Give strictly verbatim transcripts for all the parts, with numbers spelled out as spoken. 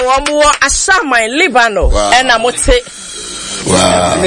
omo Asama in Lebanon and amote wow.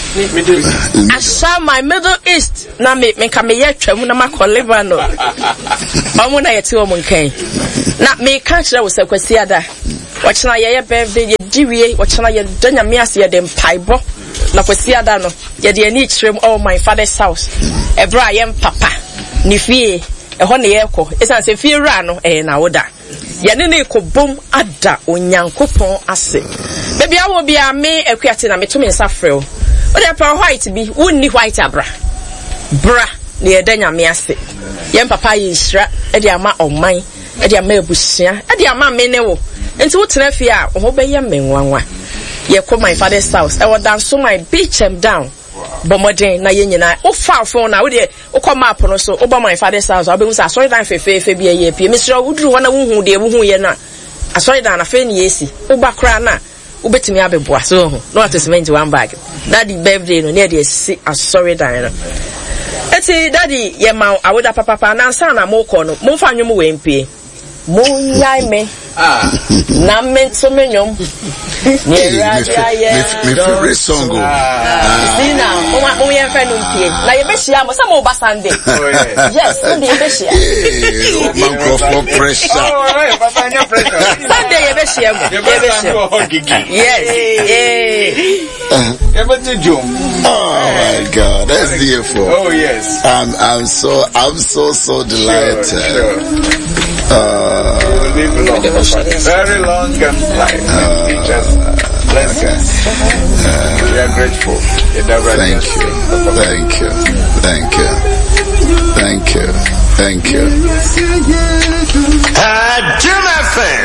Asama Middle East na me me ka me yetwa mu na makọ Lebanon. Omo na yeti omo nkan. Na me kan kire wo sekwasi ada. Wachina ye birthday ye diwie wachina ye danya me ase ye dem paibo. Na kwasi ada no ye de ani kire all my father's house. Ebra ye papa ni fie e ho ne ye kọ. Esan se fie ra no eh na woda. Ye ne ne ko bom ada onyankopon ase. Baby awo bia me akuate na me to me nsa frɛ o. O de pa white bi wonni white abra. Bra ne ye danya me ase. Ye papa ye nhira e de ama oman e de ama abusua e de ama me ne wo. Enti wo tena fie a wo be ye menwanwa. Ye ko my father's house e wo dan so my beach em down. Bomodin na ye nyina wo fa phone na wo de wo come map no so wo ba my father's house wo be mu say sorry dan fefefe bi ye pie mesro wo duru hona wo hu de wo hu ye na sorry dan na fe ne yesi wo ba kra na wo betimi abeboa so ho no attachment one bag daddy birthday no ne de si sorry dan no eti daddy ye ma awoda papa papa na nsa na mo ko no mo fa nwom we mpie mo nyai me ah na mento menyom me favorite song go see now mo mo ye fa no mpie na ye be hia mo some oba Sunday yes Sunday ye be hia man go for pressure all right papa nya pressure Sunday ye be hia mo ye be hia yes eh everything jom oh my god that's beautiful oh yes i'm i'm so i'm so so delighted sure, sure. Uh, live long, very long and life. Uh, teach us, bless us. Uh, we are grateful. Thank you, thank you, thank you, thank you, thank you. Uh, Jim F M.